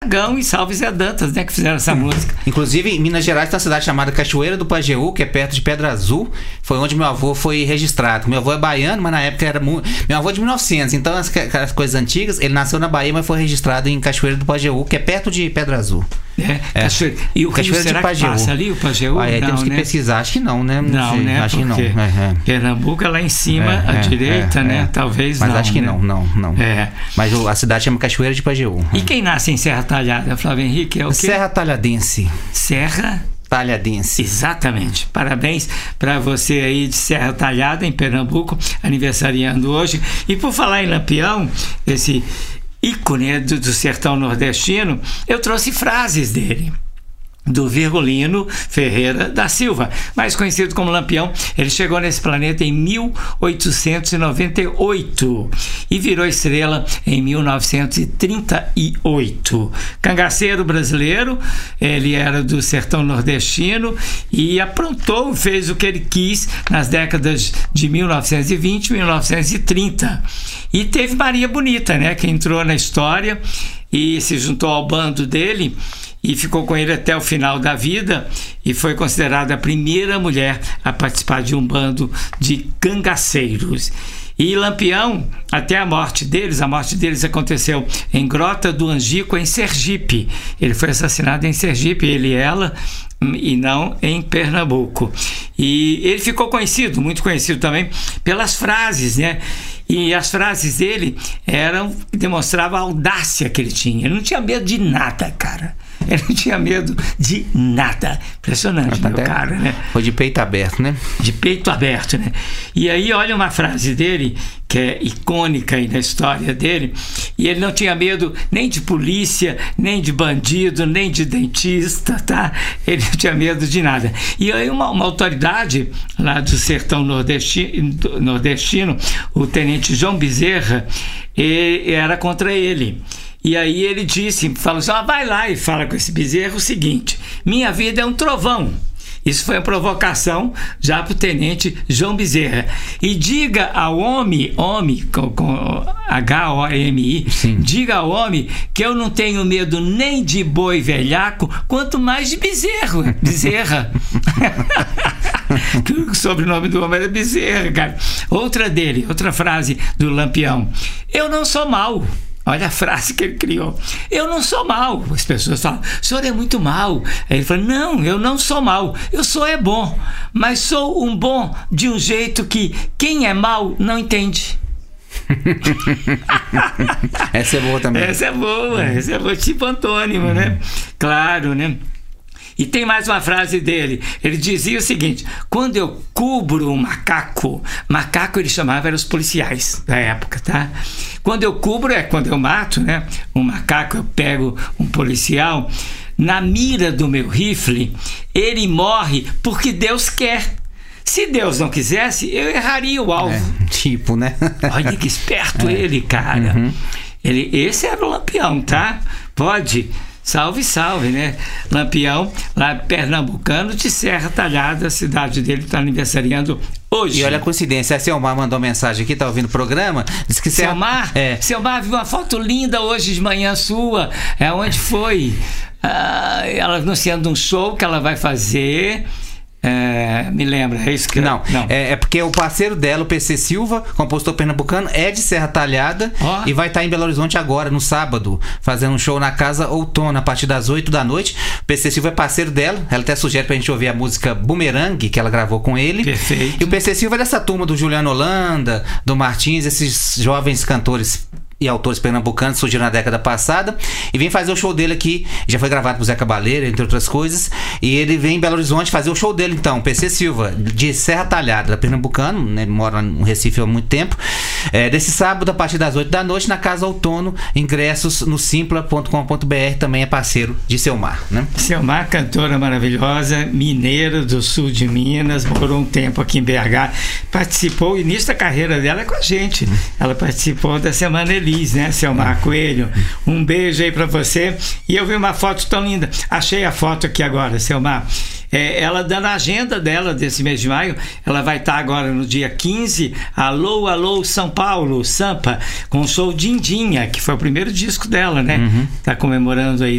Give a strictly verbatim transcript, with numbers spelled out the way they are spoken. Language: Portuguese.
Aragão e Salve Zé Dantas, né, que fizeram essa música. Inclusive, em Minas Gerais tem uma cidade chamada Cachoeira do Pajeú, que é perto de Pedra Azul. Foi onde meu avô foi registrado. Meu avô é baiano, mas na época era muito... Meu avô é de mil e novecentos, então as, as coisas antigas. Ele nasceu na Bahia, mas foi registrado em Cachoeira do Pajeú, que é perto de Pedra Azul. É, é. Cachoeira. E o Cachoeira rio, será que passa ali, o Pajeú? Ah, é, não, temos que né? pesquisar. Acho que não, né? Não, não sei. né? Acho Porque que não. É, é. Pernambuco é lá em cima, é, à é, direita, é, né? É. Talvez mas não. Mas acho que né? não, não, não. É. Mas a cidade chama Cachoeira de Pajeú. E quem nasce em Serra Talhada, Flávio Henrique, é o quê? Serra Talhadense. Serra Talhadense. Exatamente. Parabéns para você aí de Serra Talhada, em Pernambuco, aniversariando hoje. E por falar em Lampião, esse ícone do, do sertão nordestino, eu trouxe frases dele. Do Virgulino Ferreira da Silva, mais conhecido como Lampião. Ele chegou nesse planeta em mil oitocentos e noventa e oito e virou estrela em mil novecentos e trinta e oito. Cangaceiro brasileiro, ele era do sertão nordestino e aprontou, fez o que ele quis nas décadas de mil novecentos e vinte e mil novecentos e trinta. E teve Maria Bonita, né, que entrou na história e se juntou ao bando dele e ficou com ele até o final da vida e foi considerada a primeira mulher a participar de um bando de cangaceiros. E Lampião, até a morte deles, a morte deles aconteceu em Grota do Angico, em Sergipe. Ele foi assassinado em Sergipe, ele e ela, e não em Pernambuco. E ele ficou conhecido, muito conhecido também, pelas frases, né? E as frases dele eram, demonstravam a audácia que ele tinha. Ele não tinha medo de nada, cara. Ele não tinha medo de nada. Impressionante, meu cara, né? Foi de peito aberto, né? De peito aberto, né? E aí, olha uma frase dele, que é icônica aí na história dele, e ele não tinha medo nem de polícia, nem de bandido, nem de dentista, tá? Ele não tinha medo de nada. E aí uma, uma autoridade lá do sertão nordestino, nordestino, o tenente João Bezerra, ele, era contra ele. E aí ele disse, falou assim, ah, vai lá e fala com esse Bezerra o seguinte: minha vida é um trovão. Isso foi uma provocação já para o tenente João Bezerra. E diga ao homem, homem com, com H O M I, Sim. diga ao homem que eu não tenho medo nem de boi velhaco, quanto mais de bezerro, Bezerra. O sobrenome do homem era Bezerra, cara. Outra dele, outra frase do Lampião: eu não sou mau. Olha a frase que ele criou. Eu não sou mau. As pessoas falam, o senhor é muito mau. Aí ele fala, não, eu não sou mau. Eu sou é bom. Mas sou um bom de um jeito que quem é mau não entende. Essa é boa também. Essa é boa. Essa é boa, tipo antônimo, uhum. né? Claro, né? E tem mais uma frase dele. Ele dizia o seguinte: quando eu cubro um macaco, macaco ele chamava eram os policiais da época, tá? Quando eu cubro é quando eu mato, né? Um macaco, eu pego um policial, na mira do meu rifle, ele morre porque Deus quer. Se Deus não quisesse, eu erraria o alvo. É, tipo, né? Olha que esperto é. ele, cara. Uhum. Ele, esse era o Lampião, tá? Pode... Salve, salve, né? Lampião, lá pernambucano, de Serra Talhada, a cidade dele está aniversariando hoje. E olha a coincidência, a Selmar mandou mensagem aqui, tá ouvindo o programa, disse que Selmar, é. Selmar viu uma foto linda hoje de manhã sua, é onde foi? Ah, ela anunciando um show que ela vai fazer. É, me lembra, é isso que... Não, não. É, é porque o parceiro dela, o P C Silva, compositor pernambucano, é de Serra Talhada oh. e vai estar em Belo Horizonte agora, no sábado, fazendo um show na Casa Outono, a partir das oito da noite. O P C Silva é parceiro dela, ela até sugere pra gente ouvir a música Bumerangue, que ela gravou com ele. Perfeito. E o P C Silva é dessa turma do Juliano Holanda, do Martins, esses jovens cantores e autores pernambucanos que surgiram na década passada, e vem fazer o show dele aqui. Já foi gravado com o Zé Cabaleiro, entre outras coisas, e ele vem em Belo Horizonte fazer o show dele, então, P C Silva, de Serra Talhada, pernambucano, né? Ele mora no Recife há muito tempo. É, desse sábado, a partir das oito da noite, na Casa Outono, ingressos no simpla ponto com ponto b r, também é parceiro de Selmar, né? Selmar, cantora maravilhosa, mineira do sul de Minas, morou um tempo aqui em B H, participou, o início da carreira dela é com a gente, ela participou da Semana Elite, né, Selmar Coelho? Um beijo aí pra você. E eu vi uma foto tão linda. Achei a foto aqui agora, Selmar. É, ela dando a agenda dela desse mês de maio, ela vai estar agora no dia quinze, Alô, Alô, São Paulo, Sampa, com o show Dindinha, que foi o primeiro disco dela, né? Uhum. Tá comemorando aí